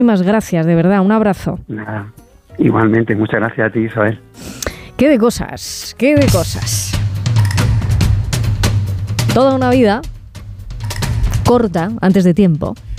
Muchísimas gracias, de verdad, un abrazo. Nada, igualmente, muchas gracias a ti, Isabel. Qué de cosas, qué de cosas. Toda una vida corta, antes de tiempo,